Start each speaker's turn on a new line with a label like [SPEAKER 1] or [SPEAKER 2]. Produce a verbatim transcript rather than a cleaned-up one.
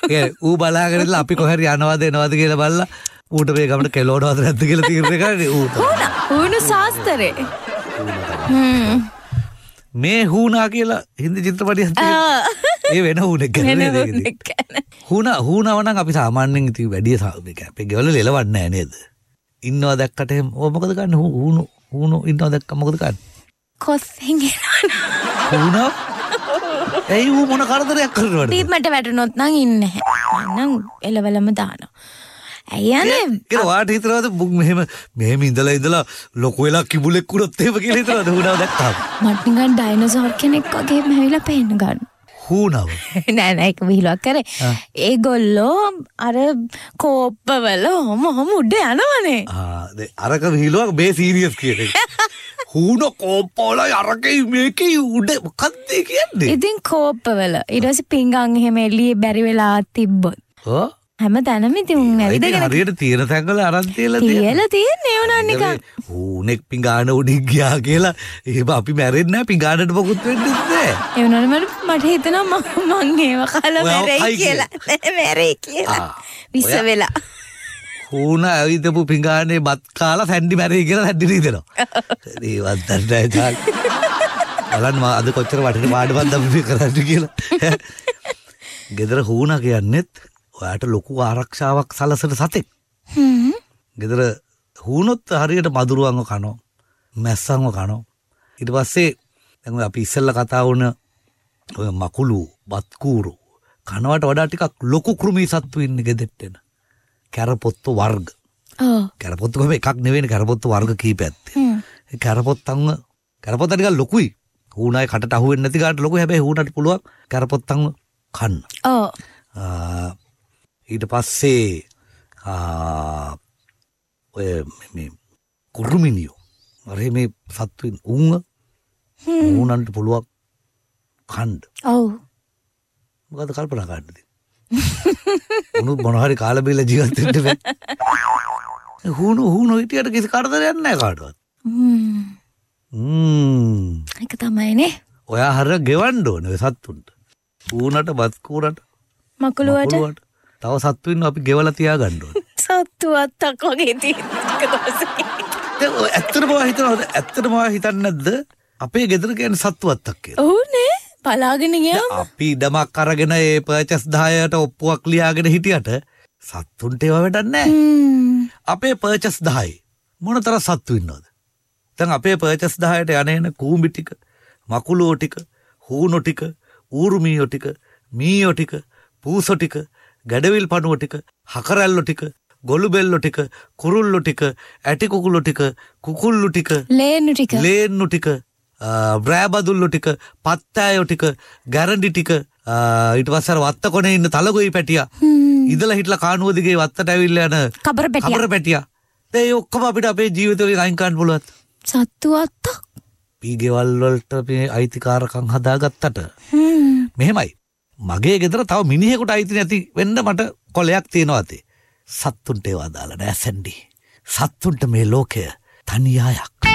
[SPEAKER 1] ඒ ඌ බලාගෙන ඉඳලා අපි කොහරි යනවද එනවද කියලා බලලා ඌට මේ ගමන කෙලවනවද නැද්ද කියලා තීරණය කරන්නේ ඌට.
[SPEAKER 2] හුණා හුණු ශාස්ත්‍රේ. හ්ම්.
[SPEAKER 1] මේ හුණා කියලා හින්දි චිත්‍රපටියක් තියෙනවා. ඒ වෙන හුණෙක් ගැන. හුණා හුණාව නම් අපි සාමාන්‍යයෙන් ඉතින් වැඩි අපේ ගෙවල ලෙලවන්නේ නැහැ නේද? ඉන්නවා දැක්කට එහෙම ඔය මොකද ගන්න හුණු හුණු ඉන්නවා දැක්ක මොකද ගන්න?
[SPEAKER 2] කොස්සෙන් එනවා.
[SPEAKER 1] හුණා ඒ ඌ මොන කරදරයක් කරනවද?
[SPEAKER 2] බීමට වැටුනොත් නම් ඉන්නේ නැහැ. නම් එලවලම දානවා. අයියනේ
[SPEAKER 1] කියලා වාට හිතනවාද මුක් මෙහෙම මෙහෙම ඉඳලා ඉඳලා ලොකු වෙලා කිඹුලෙක් වුණොත් එහෙම කියලා හිතනවාද හුණාව දැක්කම?
[SPEAKER 2] මට නිකන් ඩයිනෝසෝර් කෙනෙක් වගේ මැවිලා පේන්න ගන්න.
[SPEAKER 1] හුණාව
[SPEAKER 2] නෑ නෑ ඒක විහිළුවක් කරේ. ඒගොල්ලෝ අර කෝප්පවල ඔම ඔම උඩ යනවනේ.
[SPEAKER 1] ආ අරක විහිළුවක් මේ සීරියස් කියන එක. හුණෝ කෝප්පවල අරකේ මේකේ උඩ මොකක්ද කියන්නේ?
[SPEAKER 2] ඉතින් කෝප්පවල ඊට පස්සේ පිංගන් එහෙම එළියේ බැරි වෙලා තිබ්බොත්.
[SPEAKER 1] ඔව්
[SPEAKER 2] හැම තැනම ඉතින් උන් ඇවිදගෙන
[SPEAKER 1] හරියට තීර තැඟල අරන් තියලා
[SPEAKER 2] තියලා තියෙන්නේ උනා නිකන්.
[SPEAKER 1] ඌනෙක් පිඟාන උඩින් ගියා කියලා එහෙම අපි මැරෙන්නේ නැහැ පිඟානට මොකුත් වෙන්නේ නැහැ.
[SPEAKER 2] ඒ වුණාට මට හිතෙනවා මං ඒව කලා මැරෙයි කියලා. නෑ මැරෙයි කියලා. විස වෙලා.
[SPEAKER 1] ඌන ඇවිදපු පිඟානේ බත් කාලා සැන්ඩි මැරෙයි කියලා සැන්ඩි රීදෙනවා. ඒ වන්දන්නේ තාක්. බලන්න මම අද කොච්චර වටින පාඩමක්ද අපි කරන්නේ කියලා. ගෙදර හුණා කියන්නේත් ඔයාට ලොකු ආරක්ෂාවක් සලසන සතෙක්.
[SPEAKER 2] හ්ම්.
[SPEAKER 1] ගෙදර හුණොත් හරියට මදුරුවන්ව කනවා. මැස්සන්ව කනවා. ඊට පස්සේ දැන් අපි ඉස්සෙල්ලා කතා වුණ ඔය මකුළු, බත්කූරු කනවට වඩා ටිකක් ලොකු කෘමි සත්තු ඉන්නේ ගෙදෙට්ට එන. කැරපොත්තු වර්ග.
[SPEAKER 2] ඔව්.
[SPEAKER 1] කැරපොත්තු කොහොම එකක් නෙවෙයිනේ කැරපොත්තු වර්ග කීපයක් තියෙනවා. ඒ කැරපොත්තන්ව කැරපොත්ත ටිකක් ලොකුයි. හුණායි කටට අහුවෙන්නේ නැති කාට ලොකු හැබැයි හුණාට පුළුවන් කැරපොත්තන්ව කන්න.
[SPEAKER 2] ඔව්.
[SPEAKER 1] ඊට පස්සේ ඔය මේ කුරුමිනියෝ අරේ මේ සත්තුන් උංග ඌනන්ට පුළුවන් කන්න.
[SPEAKER 2] ඔව්.
[SPEAKER 1] මොකද කල්පනා කරන්නද? උණු මොන හරි කාලා බීලා ජීවත් වෙන්න බෑ. හුණු හුණු හිටියට කිසි කරදරයක් නැහැ කාටවත්.
[SPEAKER 2] හ්ම්.
[SPEAKER 1] හ්ම්.
[SPEAKER 2] ඒක තමයිනේ.
[SPEAKER 1] ඔයා හරිය ගෙවන්න ඕනේ ඔය සත්තුන්ට. ඌනට බත් කූරට
[SPEAKER 2] මකුළුවට
[SPEAKER 1] තව සත්තු ඉන්නවා අපි ගෙවලා තියාගන්න ඕනේ.
[SPEAKER 2] සත්තු අත්තක් වගේ තියෙනක දවසක.
[SPEAKER 1] ඇත්තටම ඔයා හිතනවද? ඇත්තටම ඔයා හිතන්නේ නැද්ද? අපේ ගෙදර කියන්නේ සත්තු අත්තක් කියලා.
[SPEAKER 2] ඔව්නේ. බලාගෙන ගියාම
[SPEAKER 1] අපි ඉඩමක් අරගෙන ඒ පර්චස් දහයට ඔප්පුවක් ලියාගෙන හිටියට සත්තුන්ට ඒව වැඩක් නැහැ. අපේ පර්චස් දහය මොනතර සත්තු ඉන්නවද? දැන් අපේ පර්චස් දහයට යන කූඹි ටික, මකුළුවෝ ටික, හූනෝ ටික, ඌරුමීයෝ ටික, මීයෝ ටික, පූසෝ ටික, ගැඩවිල් පණුවෝ ටික, හකරැල්ලෝ ටික, ගොළු බෙල්ලෝ ටික, කුරුල්ලෝ ටික, ඇටි කුකුළු ටික, කුකුල්ලු ටික,
[SPEAKER 2] ලේන්නු ටික,
[SPEAKER 1] ලේන්නු ටික, බ්‍රෑබදුල්ලු ටික, පත්තෑයෝ ටික, ගැරන්ඩි ටික, ඊට පස්සේ අර වත්ත කොනේ ඉන්න තලගොයි පැටියා. ඉඳලා හිටලා කානුව දිගේ වත්තට ඇවිල්ලා යන
[SPEAKER 2] කබර පැටියා.
[SPEAKER 1] කබර පැටියා. ඒ ඔක්කොම අපිට අපේ ජීවිතවලින් අයින් කරන්න පුළුවන්.
[SPEAKER 2] සත්තු අත්තක්.
[SPEAKER 1] පීගෙවල් වලට මේ අයිතිකාරකම් හදාගත්තට මෙහෙමයි. මගේ ගෙදර තව මිනිහෙකුට අයිති නැති වෙන්න මට කොලයක් තියෙනවා තේ. සත්තුන්ට ඒවා දාලා නෑ සැන්ඩි. සත්තුන්ට මේ ලෝකය තනි ආයක්.